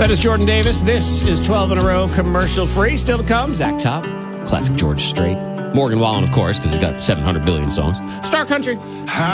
That is Jordan Davis. This is 12 in a row, commercial free. Still to come, Zach Top, classic George Strait. Morgan Wallen, of course, because he's got 700 billion songs. Star Country.